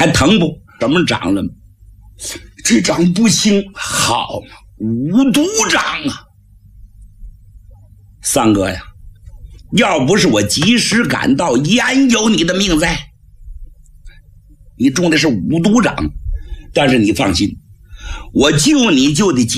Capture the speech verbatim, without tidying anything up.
还疼不？什么长了？这长不行，好嘛，五毒长啊！三哥呀，要不是我及时赶到，焉有你的命在？你中的是五毒长，但是你放心，我救你救的及